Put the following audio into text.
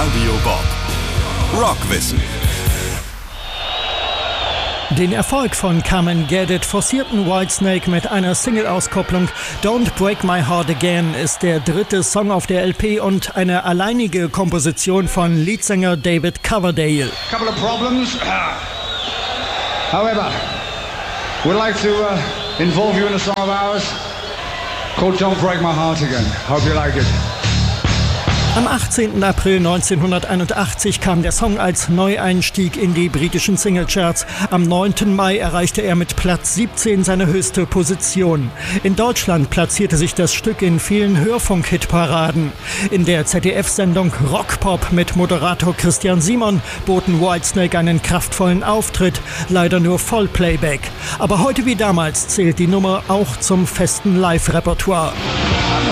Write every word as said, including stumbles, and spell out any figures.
Claudio Bob. Rockwissen. Den Erfolg von Come and Get It forcierten Whitesnake mit einer Single-Auskopplung. Don't Break My Heart Again ist der dritte Song auf der L P und eine alleinige Komposition von Leadsänger David Coverdale. Couple of problems. However, we'd like to uh, involve you in a song of ours called Don't Break My Heart Again. Hope you like it. Am achtzehnten April neunzehnhunderteinundachtzig kam der Song als Neueinstieg in die britischen Singlecharts. Am neunten Mai erreichte er mit Platz siebzehn seine höchste Position. In Deutschland platzierte sich das Stück in vielen Hörfunk-Hitparaden. In der Z D F-Sendung Rockpop mit Moderator Christian Simon boten Whitesnake einen kraftvollen Auftritt, leider nur Vollplayback. Aber heute wie damals zählt die Nummer auch zum festen Live-Repertoire.